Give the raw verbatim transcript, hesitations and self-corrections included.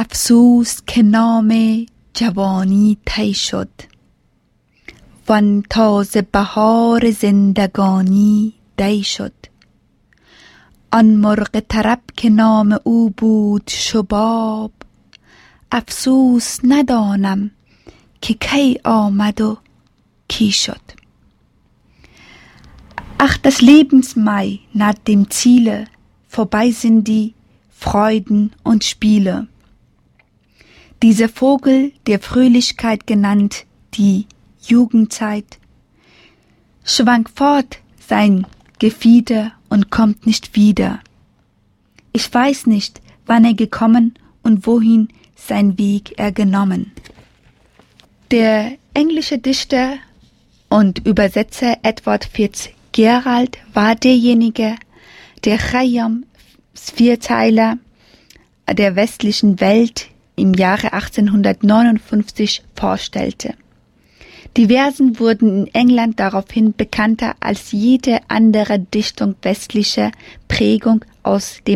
افسوس که نام جوانی طی شد، وان تازه بهار زندگانی دی شد. آن مرغ طرب که نام او بود شباب، افسوس ندانم که کی آمد و کی شد. Ach, das Lebensmai naht dem Ziele, vorbei sind die Freuden und Spiele. Dieser Vogel, der Fröhlichkeit genannt, die Jugendzeit, schwankt fort sein Gefieder und kommt nicht wieder. Ich weiß nicht, wann er gekommen und wohin sein Weg er genommen. Der englische Dichter und Übersetzer Edward Fitzgerald war derjenige, der Chayyams Vierteiler der westlichen Welt im Jahre achtzehnhundertneunundfünfzig vorstellte. Die Versen wurden in England daraufhin bekannter als jede andere Dichtung westlicher Prägung aus dem